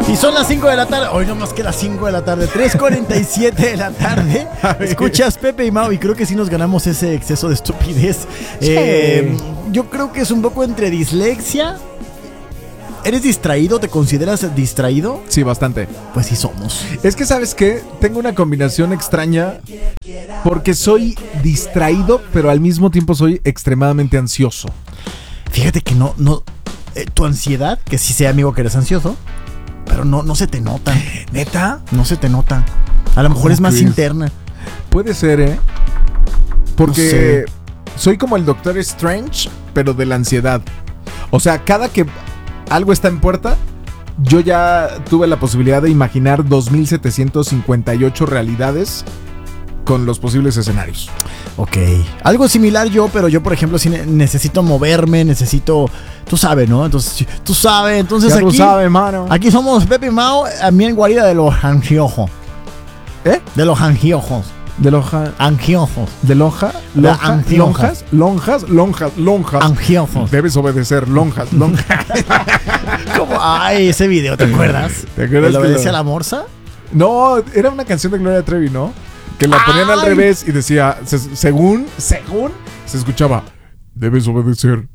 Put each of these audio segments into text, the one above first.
Y son las 5 de la tarde. Hoy no más que las 5 de la tarde. 3:47 de la tarde. Escuchas Pepe y Mau y creo que sí nos ganamos ese exceso de estupidez. Yo creo que es un poco entre dislexia. ¿Eres distraído? ¿Te consideras distraído? Sí, bastante. Pues sí somos. Es que, ¿sabes qué? Tengo una combinación extraña porque soy distraído, pero al mismo tiempo soy extremadamente ansioso. Fíjate que no tu ansiedad, que sí sé, amigo, que eres ansioso, pero no se te nota. ¿Neta? No se te nota. A lo mejor es más interna. Puede ser, ¿eh? Porque No sé. soy como el Doctor Strange, pero de la ansiedad. O sea, cada que algo está en puerta, yo ya tuve la posibilidad de imaginar 2758 realidades con los posibles escenarios. Ok. Algo similar pero yo, por ejemplo, sí necesito moverme, necesito... Tú sabes, ¿no? Entonces, tú sabes. Entonces Ya aquí... tú sabes, mano. Aquí somos Pepe y Mao, a mí en guarida de los angiojos. ¿Eh? De los angiojos. De loja... Angiojos. De lonja... Angiojos. Lonjas. Angiojos. Debes obedecer, lonjas. ¿Cómo? Ay, ese video, ¿te acuerdas? ¿Te acuerdas? ¿Le que obedece a la morsa? No, era una canción de Gloria Trevi, ¿no? Que la ponían al revés y decía, según se escuchaba, debes obedecer.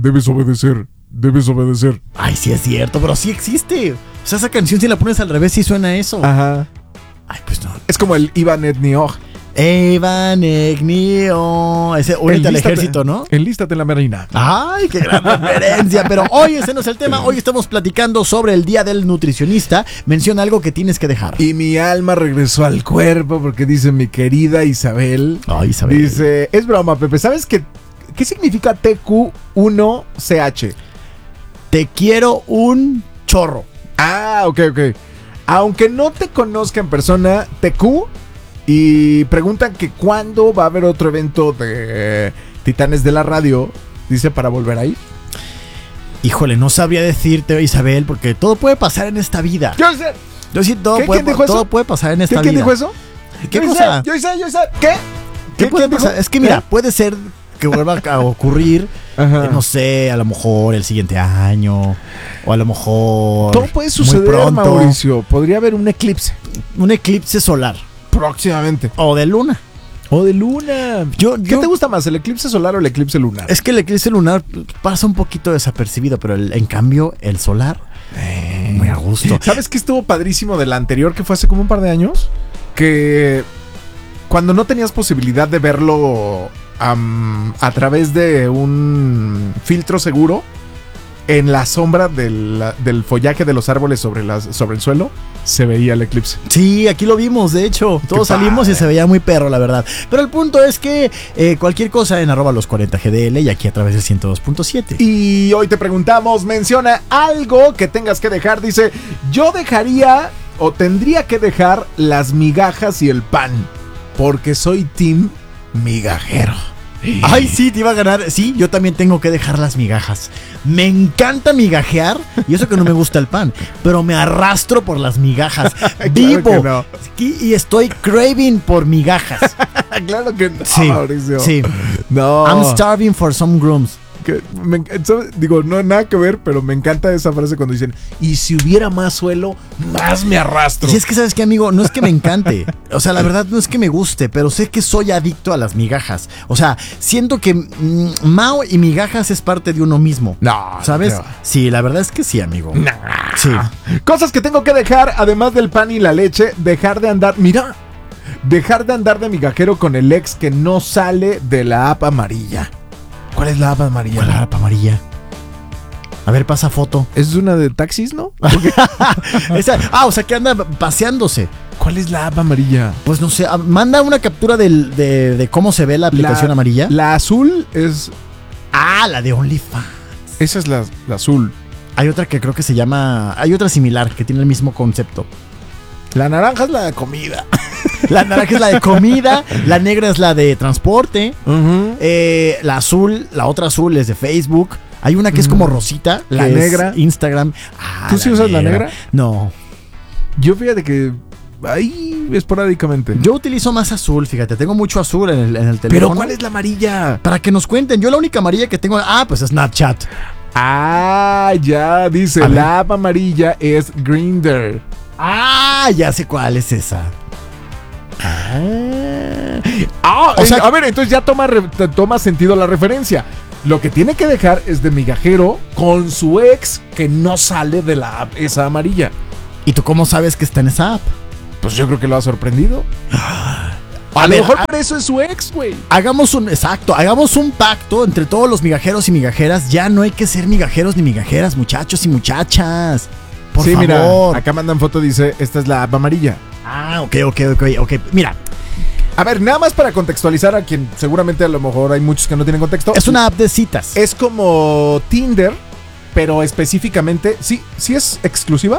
Ay, sí es cierto, pero sí existe. O sea, esa canción si la pones al revés sí suena eso. Ajá. Ay, pues no. Es como el Ivan Etniog. Evan Egnio. Ese, únete al ejército, ¿no? Enlístate en la marina. Ay, qué gran referencia. Pero hoy ese no es el tema. Hoy estamos platicando sobre el Día del Nutricionista. Menciona algo que tienes que dejar. Y mi alma regresó al cuerpo porque dice mi querida Isabel. Ay, Isabel. Dice, es broma, Pepe. ¿Sabes qué significa TQ1CH? Te quiero un chorro. Ah, ok. Aunque no te conozca en persona, TQ, y preguntan que cuándo va a haber otro evento de Titanes de la Radio, dice, para volver ahí. Híjole, no sabría decirte, Isabel, porque todo puede pasar en esta vida. Yo sé. Yo sí, todo puede pasar en esta vida. ¿Quién dijo eso? ¿Qué cosa? Yo sé. ¿Qué? ¿Qué puede pasar? Es que mira, puede ser que vuelva a ocurrir, no sé, a lo mejor el siguiente año, o a lo mejor todo puede suceder, muy pronto. Mauricio. Podría haber un eclipse. Un eclipse solar. Próximamente. O de luna. ¿Qué te gusta más, el eclipse solar o el eclipse lunar? Es que el eclipse lunar pasa un poquito desapercibido, pero en cambio el solar, muy a gusto. ¿Sabes qué estuvo padrísimo de la anterior, que fue hace como un par de años? Que cuando no tenías posibilidad de verlo a través de un filtro seguro, en la sombra del follaje de los árboles sobre el suelo, se veía el eclipse. Sí, aquí lo vimos, de hecho. Todos salimos y se veía muy perro, la verdad. Pero el punto es que cualquier cosa en @los40GDL y aquí a través del 102.7. Y hoy te preguntamos, menciona algo que tengas que dejar. Dice, yo dejaría o tendría que dejar las migajas y el pan, porque soy team migajero. Ay, sí, te iba a ganar. Sí, yo también tengo que dejar las migajas. Me encanta migajear, y eso que no me gusta el pan, pero me arrastro por las migajas. Vivo no. y estoy craving por migajas. Claro que no, Sí, Mauricio. sí. No. I'm starving for some grooms. Digo, no nada que ver, pero me encanta esa frase cuando dicen, y si hubiera más suelo, más me arrastro. Y es que, ¿sabes qué, amigo? No es que me encante. O sea, la verdad no es que me guste, pero sé que soy adicto a las migajas. O sea, siento que Mao y migajas es parte de uno mismo. No, ¿sabes? no. Sí, la verdad es que sí, amigo. Sí. Cosas que tengo que dejar, además del pan y la leche, dejar de andar de migajero con el ex que no sale de la app amarilla. ¿Cuál es la app amarilla? ¿Cuál es la app amarilla? A ver, pasa foto. Es una de taxis, ¿no? O sea, que anda paseándose. ¿Cuál es la app amarilla? Pues no sé, manda una captura de cómo se ve la aplicación amarilla. La azul es... La de OnlyFans. Esa es la azul. Hay otra que creo que se llama... Hay otra similar que tiene el mismo concepto. La naranja es la de comida. La naranja es la de comida, la negra es la de transporte, la azul, la otra azul es de Facebook. Hay una que es como rosita, la negra, Instagram. ¿Tú sí usas la negra? No. Yo fíjate que ahí esporádicamente. Yo utilizo más azul, fíjate, tengo mucho azul en el teléfono. ¿Pero cuál es la amarilla? Para que nos cuenten, yo la única amarilla que tengo, pues Snapchat. Ah, ya, dice, A ver. la app amarilla es Grindr. Ah, ya sé cuál es esa. O sea, a ver, entonces ya toma sentido la referencia. Lo que tiene que dejar es de migajero con su ex que no sale de la app esa amarilla. ¿Y tú cómo sabes que está en esa app? Pues yo creo que lo ha sorprendido. A lo ver, mejor por eso es su ex, güey. Hagamos un pacto entre todos los migajeros y migajeras. Ya no hay que ser migajeros ni migajeras, muchachos y muchachas. Por favor. Mira, acá mandan foto, dice, esta es la app amarilla. Ah, ok. Mira, A ver, nada más para contextualizar a quien seguramente a lo mejor hay muchos que no tienen contexto. es una app de citas. Es como Tinder, pero específicamente, sí es exclusiva.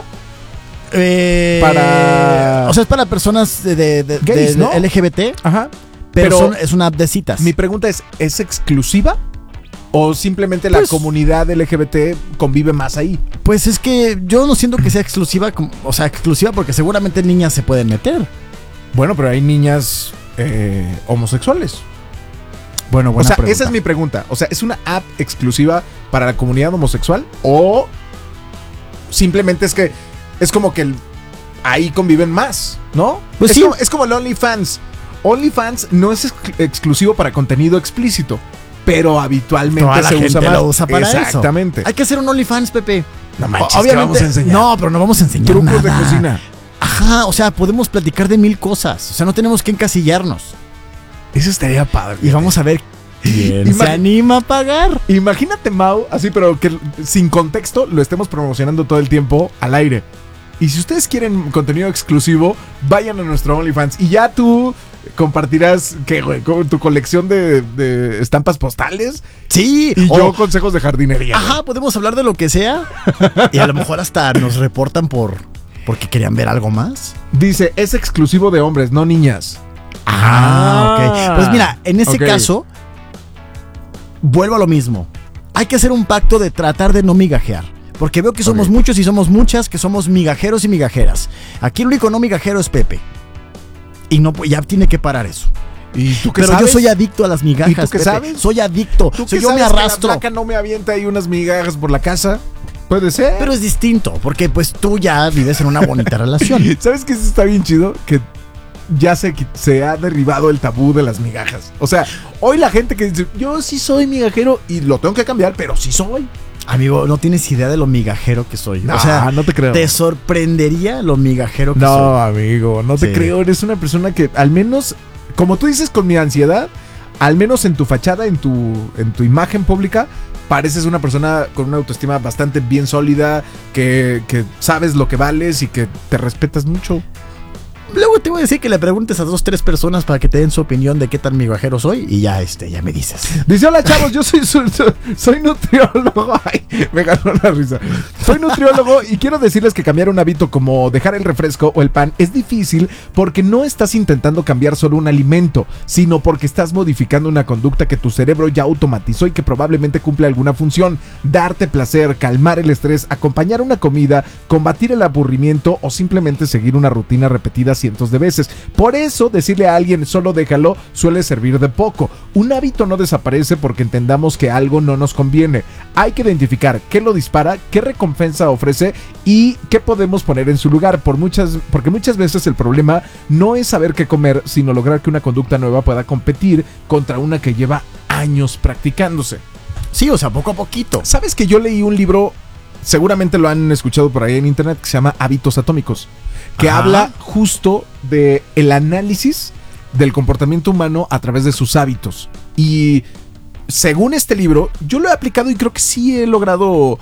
Para... O sea, es para personas de Gays, ¿no? LGBT, Ajá. pero es una app de citas. Mi pregunta ¿es exclusiva? ¿O simplemente la Pues- comunidad LGBT convive más ahí? Pues es que yo no siento que sea exclusiva, o sea, exclusiva porque seguramente niñas se pueden meter. Bueno, pero hay niñas homosexuales. Bueno, O buena sea, pregunta. esa es mi pregunta. O sea, ¿es una app exclusiva para la comunidad homosexual? ¿O simplemente es que es como que ahí conviven más, ¿no? Pues es, sí. es como el OnlyFans. OnlyFans no es exclusivo para contenido explícito, pero habitualmente Toda la se gente usa más. lo usa para eso. Exactamente. Hay que hacer un OnlyFans, Pepe. No manches, ¿qué vamos a enseñar? No, pero no vamos a enseñar Trucos nada. de cocina. Ajá, o sea, podemos platicar de 1000 cosas. O sea, no tenemos que encasillarnos. Eso estaría padre. Y vamos a ver quién se anima a pagar. Imagínate, Mau, así, pero que sin contexto lo estemos promocionando todo el tiempo al aire. Y si ustedes quieren contenido exclusivo, vayan a nuestro OnlyFans. Y ya tú compartirás, ¿qué, güey? Tu colección de estampas postales. Sí. Y yo consejos de jardinería. Ajá, podemos hablar de lo que sea. Y a lo mejor hasta nos reportan porque querían ver algo más. Dice, es exclusivo de hombres, no niñas. Ok. Pues mira, en ese caso, vuelvo a lo mismo. Hay que hacer un pacto de tratar de no migajear. Porque veo que somos muchos y somos muchas que somos migajeros y migajeras. Aquí el único no migajero es Pepe. Y no, ya tiene que parar eso. ¿Y tú qué Pero sabes? yo soy adicto a las migajas. ¿Y tú qué Pepe. sabes? Soy adicto. ¿Tú O sea, qué yo me sabes que arrastro. la flaca no me avienta ahí unas migajas por la casa? Puede ser. Pero es distinto, porque pues tú ya vives en una bonita relación. ¿Sabes qué está bien chido? Que ya se ha derribado el tabú de las migajas. O sea, hoy la gente que dice, yo sí soy migajero y lo tengo que cambiar, pero sí soy. Amigo, no tienes idea de lo migajero que soy. No, o sea, no te creo. Te sorprendería lo migajero que soy. No, amigo, no te Sí. creo. Eres una persona que al menos, como tú dices con mi ansiedad, al menos en tu fachada, en tu imagen pública, pareces una persona con una autoestima bastante bien sólida, que sabes lo que vales y que te respetas mucho. Luego te voy a decir que le preguntes a 2-3 personas para que te den su opinión de qué tan migajero soy y ya ya me dices. Dice, hola chavos, yo soy nutriólogo. Ay, me ganó la risa. Soy nutriólogo y quiero decirles que cambiar un hábito como dejar el refresco o el pan es difícil porque no estás intentando cambiar solo un alimento, sino porque estás modificando una conducta que tu cerebro ya automatizó y que probablemente cumple alguna función. Darte placer, calmar el estrés, acompañar una comida, combatir el aburrimiento o simplemente seguir una rutina repetida cientos de veces. Por eso, decirle a alguien solo déjalo suele servir de poco. Un hábito no desaparece porque entendamos que algo no nos conviene. Hay que identificar qué lo dispara, qué recompensa ofrece y qué podemos poner en su lugar. Porque muchas veces el problema no es saber qué comer, sino lograr que una conducta nueva pueda competir contra una que lleva años practicándose. Sí, o sea, poco a poquito. ¿Sabes que yo leí un libro, seguramente lo han escuchado por ahí en internet, que se llama Hábitos Atómicos, que habla justo de el análisis del comportamiento humano a través de sus hábitos? Y según este libro, yo lo he aplicado y creo que sí he logrado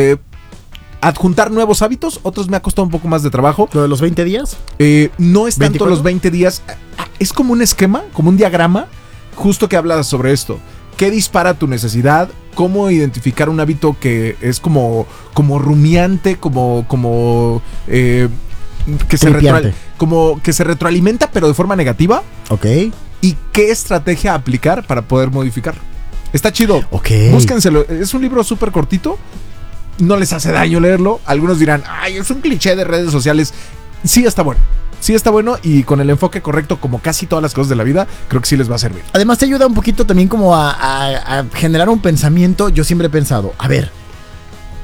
adjuntar nuevos hábitos. Otros me ha costado un poco más de trabajo. ¿Lo de los 20 días? No es tanto 24. los 20 días. Es como un esquema, como un diagrama, justo que habla sobre esto. ¿Qué dispara tu necesidad? ¿Cómo identificar un hábito que es como rumiante, que se retroalimenta pero de forma negativa? Ok. ¿Y qué estrategia aplicar para poder modificarlo? Está chido. Ok. Búsquenselo. Es un libro súper cortito. No les hace daño leerlo. Algunos dirán, ay, es un cliché de redes sociales. Sí está bueno. Sí está bueno y con el enfoque correcto, como casi todas las cosas de la vida, creo que sí les va a servir. Además te ayuda un poquito también como a generar un pensamiento. Yo siempre he pensado, a ver,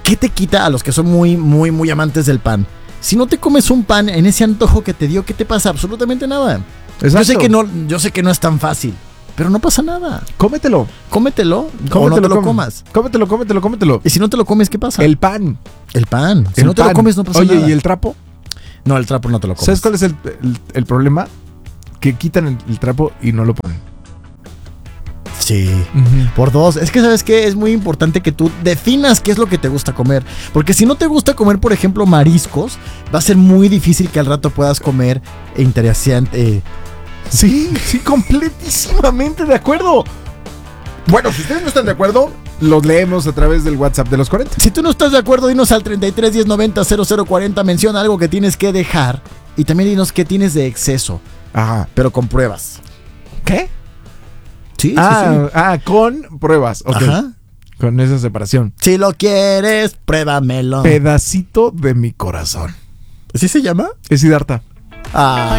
¿qué te quita a los que son muy, muy, muy amantes del pan? Si no te comes un pan en ese antojo que te dio, ¿qué te pasa? Absolutamente nada. Exacto. Yo sé que no es tan fácil, pero no pasa nada. Cómetelo. Cómetelo o no te lo comas. Cómetelo. Y si no te lo comes, ¿qué pasa? El pan. Si no te lo comes, no pasa nada. Oye, ¿y el trapo? No, el trapo no te lo comes. ¿Sabes cuál es el problema? Que quitan el trapo y no lo ponen. Sí, por dos. Es que, ¿sabes qué? Es muy importante que tú definas qué es lo que te gusta comer. Porque si no te gusta comer, por ejemplo, mariscos, va a ser muy difícil que al rato puedas comer interesante. Sí, completísimamente de acuerdo. Bueno, si ustedes no están de acuerdo, los leemos a través del WhatsApp de los 40. Si tú no estás de acuerdo, dinos al 33 10 90 0040. Menciona algo que tienes que dejar. Y también dinos qué tienes de exceso. Ajá. Pero con pruebas. ¿Qué? Sí. Con pruebas. Okay. Ajá. Con esa separación. Si lo quieres, pruébamelo. Pedacito de mi corazón. ¿Sí se llama? Es Siddhartha. Ah.